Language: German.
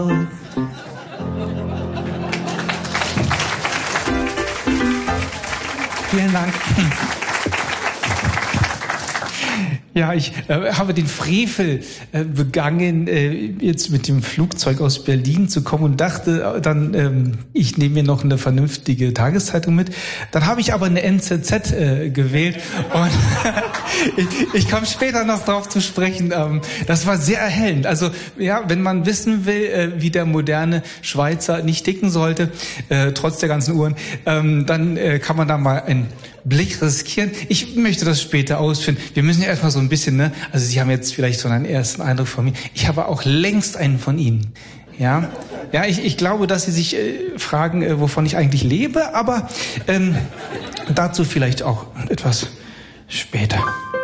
Vielen Dank. Ja, ich habe den Frevel begangen, jetzt mit dem Flugzeug aus Berlin zu kommen und dachte dann, ich nehme mir noch eine vernünftige Tageszeitung mit. Dann habe ich aber eine NZZ gewählt und ich komme später noch drauf zu sprechen. Das war sehr erhellend. Also ja, wenn man wissen will, wie der moderne Schweizer nicht ticken sollte, trotz der ganzen Uhren, dann kann man da mal einen Blick riskieren. Ich möchte das später ausfinden. Wir müssen ja erstmal so ein bisschen, ne? Also Sie haben jetzt vielleicht so einen ersten Eindruck von mir. Ich habe auch längst einen von Ihnen. Ja, ja, ich glaube, dass Sie sich fragen, wovon ich eigentlich lebe, aber dazu vielleicht auch etwas später.